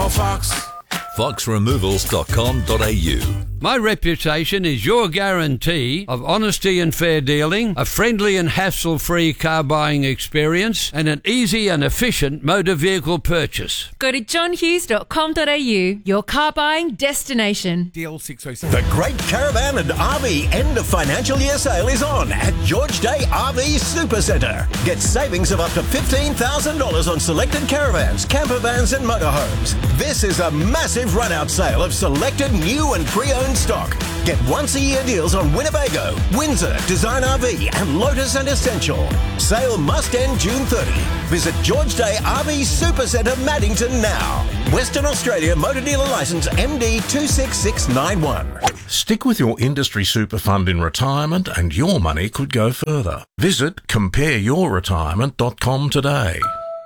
Oh, Fox. foxremovals.com.au. My reputation is your guarantee of honesty and fair dealing, a friendly and hassle-free car buying experience, and an easy and efficient motor vehicle purchase. Go to johnhughes.com.au, your car buying destination. DL607. The Great Caravan and RV end of financial year sale is on at George Day RV Supercentre. Get savings of up to $15,000 on selected caravans, camper vans and motorhomes. This is a massive run-out sale of selected new and pre-owned stock. Get once-a-year deals on Winnebago, Windsor, Design RV and Lotus and Essential. Sale must end June 30. Visit George Day RV Supercentre Maddington now. Western Australia Motor Dealer Licence MD 26691. Stick with your industry super fund in retirement and your money could go further. Visit compareyourretirement.com today.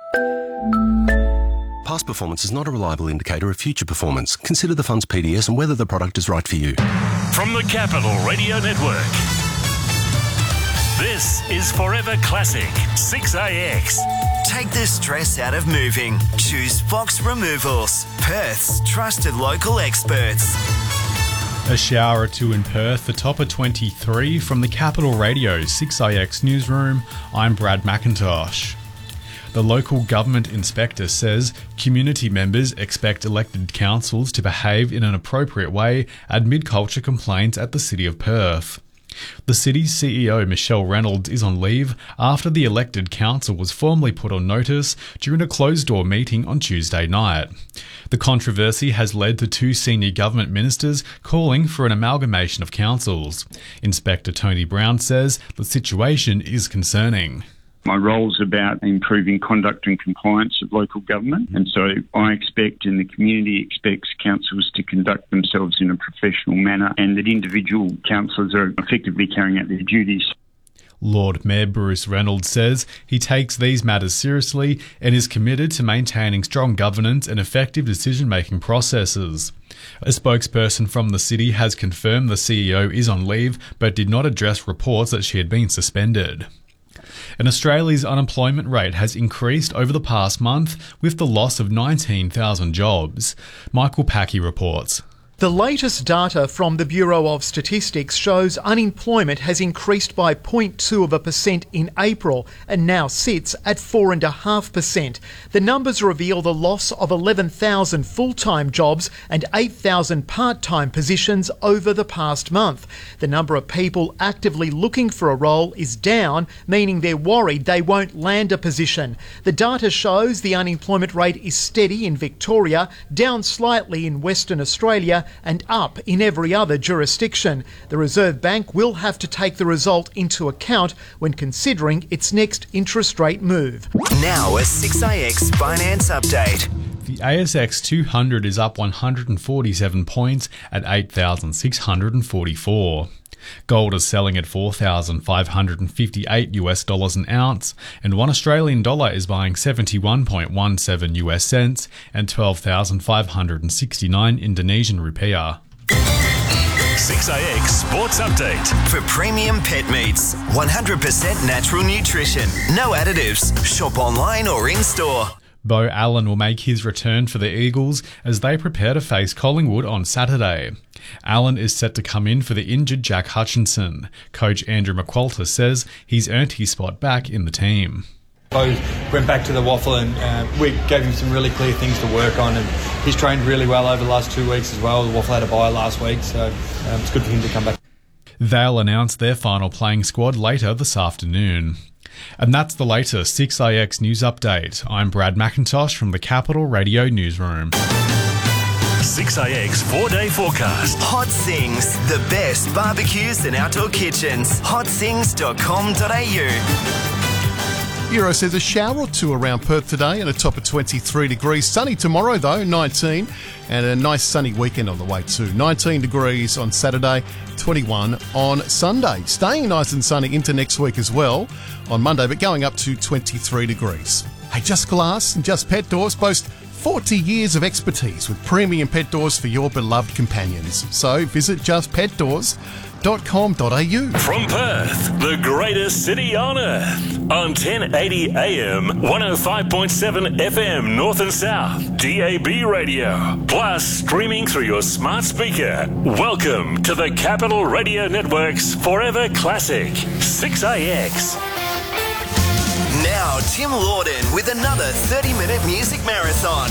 Past performance is not a reliable indicator of future performance. Consider the fund's PDS and whether the product is right for you. From the Capital Radio Network, this is Forever Classic 6AX. Take the stress out of moving. Choose Fox Removals, Perth's trusted local experts. A shower or two in Perth, the top of 23 from the Capital Radio 6AX newsroom. I'm Brad McIntosh. The local government inspector says community members expect elected councils to behave in an appropriate way amid culture complaints at the City of Perth. The city's CEO, Michelle Reynolds, is on leave after the elected council was formally put on notice during a closed-door meeting on Tuesday night. The controversy has led to two senior government ministers calling for an amalgamation of councils. Inspector Tony Brown says the situation is concerning. My role is about improving conduct and compliance of local government, and so I expect and the community expects councils to conduct themselves in a professional manner and that individual councillors are effectively carrying out their duties. Lord Mayor Bruce Reynolds says he takes these matters seriously and is committed to maintaining strong governance and effective decision-making processes. A spokesperson from the city has confirmed the CEO is on leave but did not address reports that she had been suspended. And Australia's unemployment rate has increased over the past month with the loss of 19,000 jobs. Michael Packey reports. The latest data from the Bureau of Statistics shows unemployment has increased by 0.2% in April and now sits at 4.5%. The numbers reveal the loss of 11,000 full-time jobs and 8,000 part-time positions over the past month. The number of people actively looking for a role is down, meaning they're worried they won't land a position. The data shows the unemployment rate is steady in Victoria, down slightly in Western Australia, and up in every other jurisdiction. The Reserve Bank will have to take the result into account when considering its next interest rate move. Now a 6AX finance update. The ASX 200 is up 147 points at 8,644. Gold is selling at $4,558 an ounce, and $1 Australian dollar is buying 71.17 US cents and 12,569 Indonesian rupiah. 6AX Sports Update. For premium pet meats, 100% natural nutrition, no additives. Shop online or in-store. Beau Allen will make his return for the Eagles as they prepare to face Collingwood on Saturday. Allen is set to come in for the injured Jack Hutchinson. Coach Andrew McQualter says he's earned his spot back in the team. Beau went back to the waffle and we gave him some really clear things to work on, and he's trained really well over the last 2 weeks as well. The waffle had a bye last week, so it's good for him to come back. They'll announce their final playing squad later this afternoon. And that's the latest 6AX News Update. I'm Brad McIntosh from the Capital Radio Newsroom. 6AX 4-day forecast. Hot Sings, the best barbecues and outdoor kitchens. hotsings.com.au. Bureau says a shower or two around Perth today and a top of 23 degrees. Sunny tomorrow though, 19, and a nice sunny weekend on the way too. 19 degrees on Saturday, 21 on Sunday. Staying nice and sunny into next week as well on Monday, but going up to 23 degrees. Hey, Just Glass and Just Pet Doors boast 40 years of expertise with premium pet doors for your beloved companions. So visit justpetdoors.com.au. From Perth, the greatest city on earth. On 1080 AM, 105.7 FM North and South, DAB radio. Plus streaming through your smart speaker. Welcome to the Capital Radio Network's Forever Classic, 6AX. Now, Tim Lawden with another 30-minute music marathon.